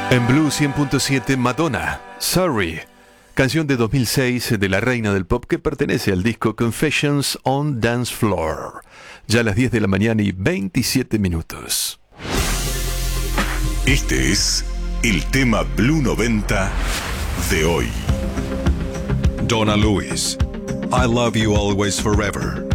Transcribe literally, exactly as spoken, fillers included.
En Blue cien punto siete, Madonna, Sorry, canción de dos mil seis de la reina del pop que pertenece al disco Confessions on Dance Floor. Ya a las diez de la mañana y veintisiete minutos. Este es el tema Blue noventa de hoy. Donna Lewis, I Love You Always Forever.